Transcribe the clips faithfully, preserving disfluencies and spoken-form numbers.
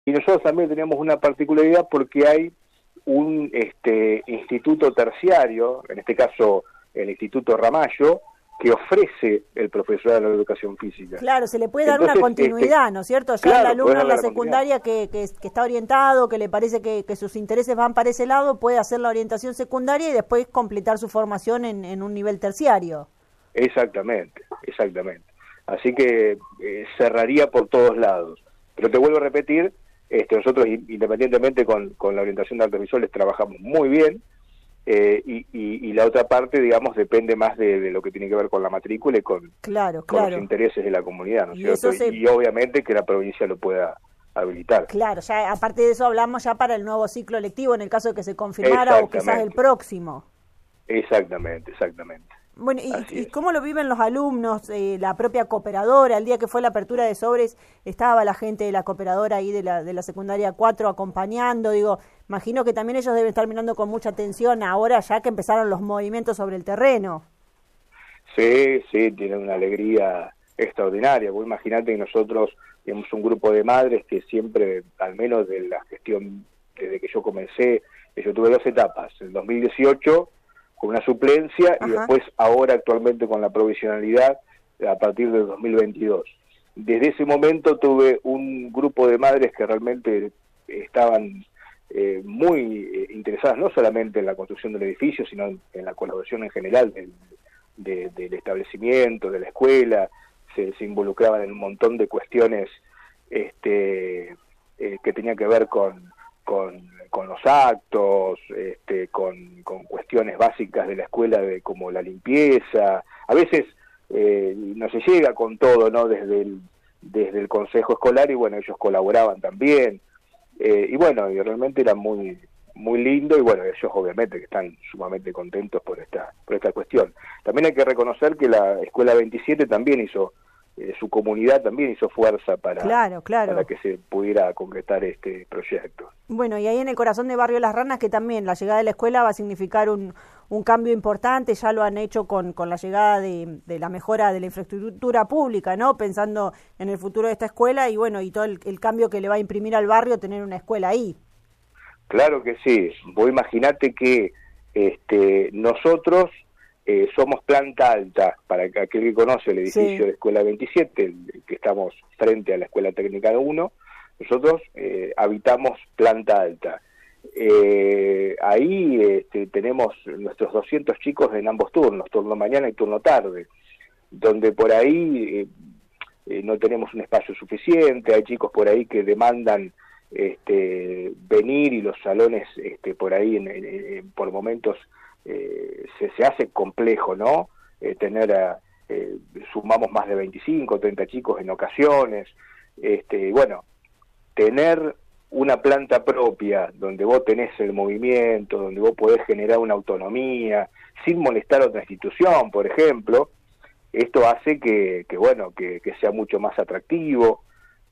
Y nosotros también tenemos una particularidad porque hay un este, instituto terciario, en este caso el Instituto Ramallo, que ofrece el profesorado de la educación física. Claro, se le puede dar Entonces, una continuidad, este, ¿no es cierto? Ya claro, el alumno en la, la secundaria que, que, que está orientado, que le parece que, que sus intereses van para ese lado, puede hacer la orientación secundaria y después completar su formación en, en un nivel terciario. Exactamente, exactamente. Así que eh, cerraría por todos lados. Pero te vuelvo a repetir, este, nosotros independientemente con, con la orientación de artes visuales trabajamos muy bien, eh, y, y, y la otra parte, digamos, depende más de, de lo que tiene que ver con la matrícula y con, claro, con claro. los intereses de la comunidad, ¿no es y cierto? Se... Y obviamente que la provincia lo pueda habilitar. Claro, ya aparte de eso hablamos ya para el nuevo ciclo lectivo en el caso de que se confirmara o quizás el próximo. Exactamente, exactamente. Bueno, ¿y, ¿y cómo lo viven los alumnos, eh, la propia cooperadora? El día que fue la apertura de sobres, estaba la gente de la cooperadora ahí de la, de la secundaria cuatro acompañando, digo, imagino que también ellos deben estar mirando con mucha atención ahora ya que empezaron los movimientos sobre el terreno. Sí, sí, tienen una alegría extraordinaria. Vos imaginate que nosotros tenemos un grupo de madres que siempre, al menos de la gestión, desde que yo comencé, yo tuve dos etapas, en dos mil dieciocho con una suplencia. Ajá. Y después ahora actualmente con la provisionalidad a partir del dos mil veintidós. Desde ese momento tuve un grupo de madres que realmente estaban eh, muy eh, interesadas no solamente en la construcción del edificio, sino en, en la colaboración en general del, de, del establecimiento, de la escuela. Se, se involucraban en un montón de cuestiones este, eh, que tenían que ver con Con, con los actos, este, con, con cuestiones básicas de la escuela, de como la limpieza. A veces eh, no se llega con todo, ¿no? Desde el, desde el consejo escolar, y bueno, ellos colaboraban también. Eh, y bueno, y realmente era muy muy lindo, y bueno, ellos obviamente que están sumamente contentos por esta, por esta cuestión. También hay que reconocer que la Escuela veintisiete también hizo, Eh, su comunidad también hizo fuerza para, claro, claro. para que se pudiera concretar este proyecto. Bueno, y ahí en el corazón de Barrio Las Ranas, que también la llegada de la escuela va a significar un, un cambio importante, ya lo han hecho con, con la llegada de, de la mejora de la infraestructura pública, ¿no? Pensando en el futuro de esta escuela y bueno, y todo el, el cambio que le va a imprimir al barrio tener una escuela ahí. Claro que sí. Vos imaginate que este, nosotros Eh, somos planta alta, para aquel que conoce el edificio sí. de Escuela veintisiete, el, que estamos frente a la Escuela Técnica uno, nosotros eh, habitamos planta alta. Eh, ahí este, tenemos nuestros doscientos chicos en ambos turnos, turno mañana y turno tarde, donde por ahí eh, eh, no tenemos un espacio suficiente, hay chicos por ahí que demandan este, venir y los salones este, por ahí en, en, en, por momentos Eh, se, se hace complejo, ¿no? Eh, tener, a, eh, sumamos más de veinticinco, treinta chicos en ocasiones, este, bueno, tener una planta propia donde vos tenés el movimiento, donde vos podés generar una autonomía, sin molestar a otra institución, por ejemplo, esto hace que, que bueno, que, que sea mucho más atractivo,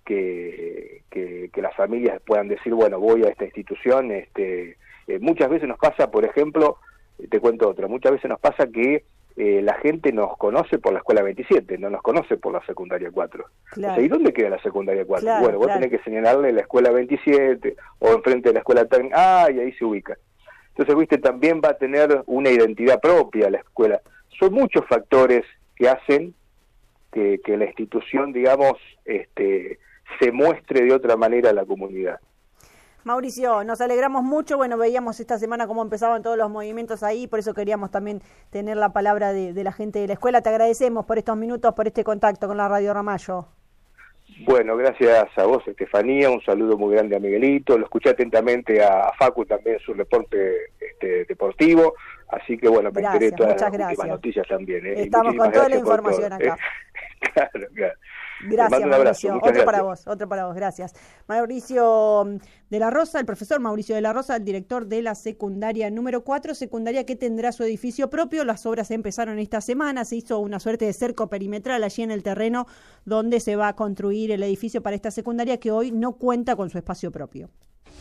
que, que, que las familias puedan decir, bueno, voy a esta institución, este, eh, muchas veces nos pasa, por ejemplo, te cuento otra, muchas veces nos pasa que eh, la gente nos conoce por la Escuela veintisiete, no nos conoce por la Secundaria cuatro. Claro. O sea, ¿y dónde queda la Secundaria cuatro? Claro, bueno, vos claro. tenés que señalarle la Escuela veintisiete o enfrente de la Escuela Técnica, ah, y ahí se ubica. Entonces, viste, también va a tener una identidad propia la escuela. Son muchos factores que hacen que, que la institución, digamos, este, se muestre de otra manera a la comunidad. Mauricio, nos alegramos mucho, bueno, veíamos esta semana cómo empezaban todos los movimientos ahí, por eso queríamos también tener la palabra de, de la gente de la escuela. Te agradecemos por estos minutos, por este contacto con la Radio Ramallo. Bueno, gracias a vos, Estefanía, un saludo muy grande a Miguelito, lo escuché atentamente a Facu también en su reporte este, deportivo, así que bueno, me gracias, enteré todas las gracias. últimas noticias también. ¿eh? Estamos con toda la información acá. Claro, claro. Gracias, Mauricio. Otro gracias. para vos, otro para vos, gracias. Mauricio de la Rosa, el profesor Mauricio de la Rosa, el director de la secundaria número cuatro, secundaria que tendrá su edificio propio. Las obras empezaron esta semana, se hizo una suerte de cerco perimetral allí en el terreno donde se va a construir el edificio para esta secundaria que hoy no cuenta con su espacio propio.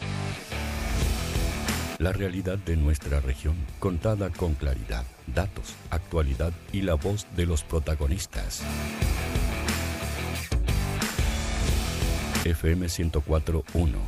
La realidad de nuestra región, contada con claridad, datos, actualidad y la voz de los protagonistas. F M ciento cuatro punto uno.